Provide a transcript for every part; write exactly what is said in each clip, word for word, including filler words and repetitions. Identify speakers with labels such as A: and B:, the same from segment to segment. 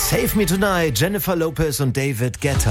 A: Save Me Tonight, Jennifer Lopez und David Guetta.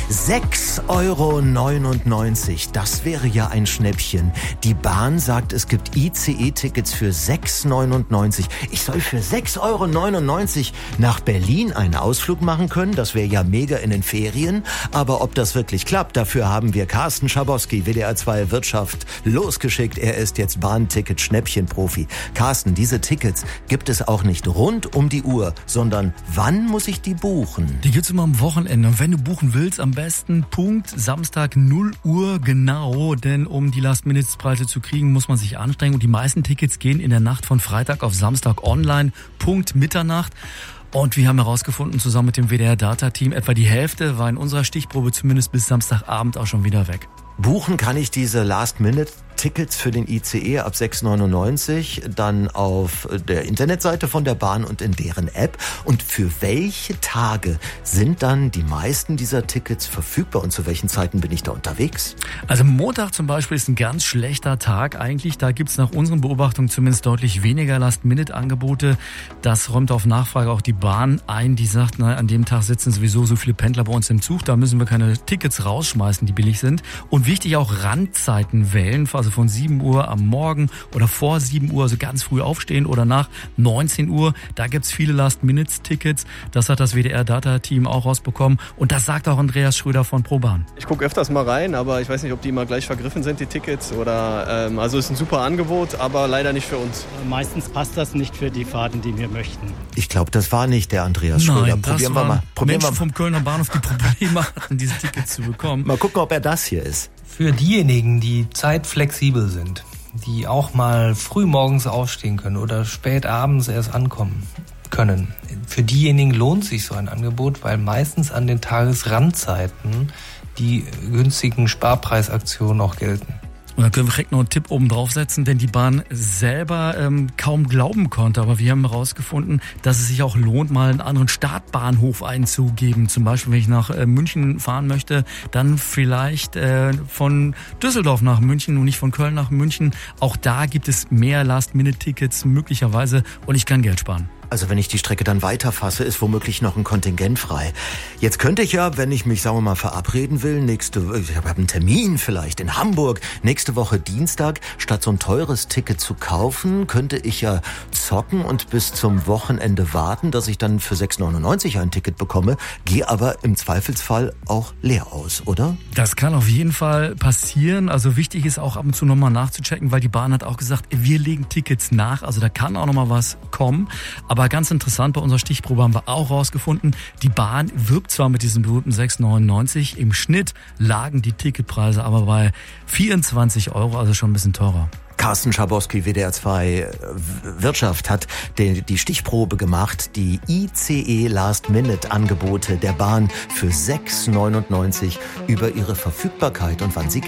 A: sechs Euro neunundneunzig, das wäre ja ein Schnäppchen. Die Bahn sagt, es gibt I C E-Tickets für sechs Euro neunundneunzig. Ich soll für sechs Euro neunundneunzig nach Berlin einen Ausflug machen können. Das wäre ja mega in den Ferien. Aber ob das wirklich klappt, dafür haben wir Carsten Schabowski, W D R zwei Wirtschaft, losgeschickt. Er ist jetzt Bahnticket-Schnäppchen-Profi. Carsten, diese Tickets gibt es auch nicht rund um die Uhr, sondern wann muss ich die buchen?
B: Die gibt's immer am Wochenende. Und wenn du buchen willst, am besten Punkt Samstag null Uhr genau. Denn um die Last-Minute-Preise zu kriegen, muss man sich anstrengen. Und die meisten Tickets gehen in der Nacht von Freitag auf Samstag online. Punkt Mitternacht. Und wir haben herausgefunden, zusammen mit dem W D R-Data-Team, etwa die Hälfte war in unserer Stichprobe zumindest bis Samstagabend auch schon wieder weg.
A: Buchen kann ich diese Last-Minute-Tickets für den I C E ab sechs Euro neunundneunzig dann auf der Internetseite von der Bahn und in deren App. Und für welche Tage sind dann die meisten dieser Tickets verfügbar und zu welchen Zeiten bin ich da unterwegs?
B: Also Montag zum Beispiel ist ein ganz schlechter Tag eigentlich. Da gibt's nach unseren Beobachtungen zumindest deutlich weniger Last-Minute-Angebote. Das räumt auf Nachfrage auch die Bahn ein. Die sagt, na, an dem Tag sitzen sowieso so viele Pendler bei uns im Zug. Da müssen wir keine Tickets rausschmeißen, die billig sind. Und wichtig auch Randzeiten wählen, also von sieben Uhr am Morgen oder vor sieben Uhr, also ganz früh aufstehen oder nach neunzehn Uhr. Da gibt's viele Last-Minute-Tickets. Das hat das W D R-Data-Team auch rausbekommen. Und das sagt auch Andreas Schröder von ProBahn.
C: Ich gucke öfters mal rein, aber ich weiß nicht, ob die immer gleich vergriffen sind, die Tickets. Oder ähm, also ist ein super Angebot, aber leider nicht für uns.
D: Meistens passt das nicht für die Fahrten, die wir möchten.
A: Ich glaube, das war nicht der Andreas Schröder.
B: Nein,
A: Probieren
B: das
A: wir mal. Probieren
B: Menschen
A: wir
B: vom Kölner Bahnhof, die Probleme hatten, diese Tickets zu bekommen.
A: mal gucken, ob er das hier ist.
E: Für diejenigen, die zeitflexibel sind, die auch mal früh morgens aufstehen können oder spät abends erst ankommen können, für diejenigen lohnt sich so ein Angebot, weil meistens an den Tagesrandzeiten die günstigen Sparpreisaktionen auch gelten.
B: Und dann können wir direkt noch einen Tipp oben draufsetzen, denn die Bahn selber ähm, kaum glauben konnte. Aber wir haben herausgefunden, dass es sich auch lohnt, mal einen anderen Startbahnhof einzugeben. Zum Beispiel, wenn ich nach äh, München fahren möchte, dann vielleicht äh, von Düsseldorf nach München und nicht von Köln nach München. Auch da gibt es mehr Last-Minute-Tickets möglicherweise und ich kann Geld sparen.
A: Also wenn ich die Strecke dann weiterfasse, ist womöglich noch ein Kontingent frei. Jetzt könnte ich ja, wenn ich mich, sagen wir mal, verabreden will, nächste, ich habe einen Termin vielleicht in Hamburg, nächste Woche Dienstag, statt so ein teures Ticket zu kaufen, könnte ich ja zocken und bis zum Wochenende warten, dass ich dann für sechs Euro neunundneunzig ein Ticket bekomme, gehe aber im Zweifelsfall auch leer aus, oder?
B: Das kann auf jeden Fall passieren. Also wichtig ist auch ab und zu nochmal nachzuchecken, weil die Bahn hat auch gesagt, wir legen Tickets nach, also da kann auch nochmal was kommen. Aber ganz interessant, bei unserer Stichprobe haben wir auch rausgefunden, die Bahn wirbt zwar mit diesen berühmten sechs Euro neunundneunzig, im Schnitt lagen die Ticketpreise aber bei vierundzwanzig Euro, also schon ein bisschen teurer.
A: Carsten Schabowski, W D R zwei Wirtschaft, hat die, die Stichprobe gemacht, die I C E Last-Minute-Angebote der Bahn für sechs Euro neunundneunzig über ihre Verfügbarkeit und wann sie